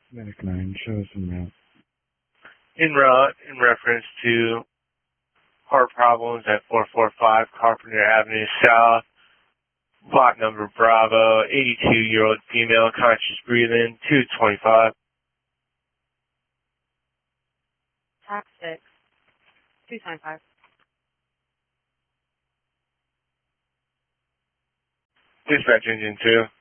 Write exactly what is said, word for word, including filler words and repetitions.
Medic nine, show us en route. En route, in reference to heart problems at four four five Carpenter Avenue South, block number Bravo, eighty-two-year-old female, conscious breathing, two twenty-five. Tax six, two twenty-five. Dispatch engine two.